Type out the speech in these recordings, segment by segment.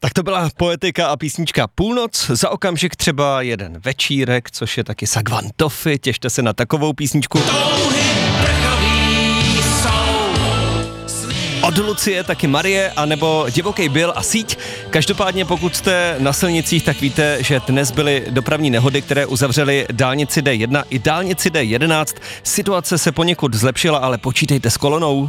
Tak to byla Poetika a písnička Půlnoc, za okamžik třeba jeden večírek, což je taky Sagvantofy, těšte se na takovou písničku. Od Lucie taky Marie, anebo Divoký Bill a Síť. Každopádně pokud jste na silnicích, tak víte, že dnes byly dopravní nehody, které uzavřely dálnici D1 i dálnici D11. Situace se poněkud zlepšila, ale počítejte s kolonou.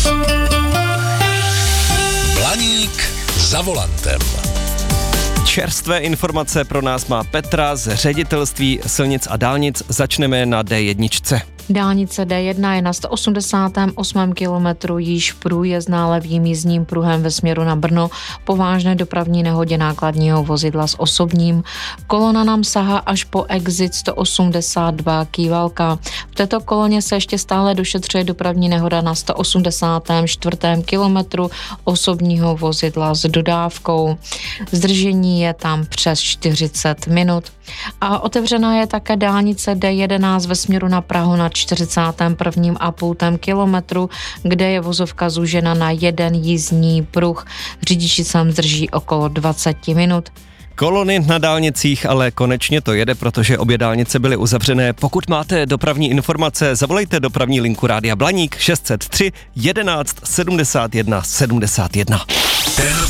Blaník za volantem. Čerstvé informace pro nás má Petra z Ředitelství silnic a dálnic. Začneme na D1. Dálnice D1 je na 188. kilometru již průjezdná levým jízdním pruhem ve směru na Brno po vážné dopravní nehodě nákladního vozidla s osobním. Kolona nám sahá až po exit 182 Kývalka. V této koloně se ještě stále došetřuje dopravní nehoda na 184. kilometru osobního vozidla s dodávkou. Zdržení je tam přes 40 minut. A otevřená je také dálnice D11 ve směru na Prahu na 41,5 kilometru, kde je vozovka zúžena na jeden jízdní pruh. Řidiči se zdrží okolo 20 minut. Kolony na dálnicích, ale konečně to jede, protože obě dálnice byly uzavřené. Pokud máte dopravní informace, zavolejte dopravní linku Rádia Blaník 603 11 71 71.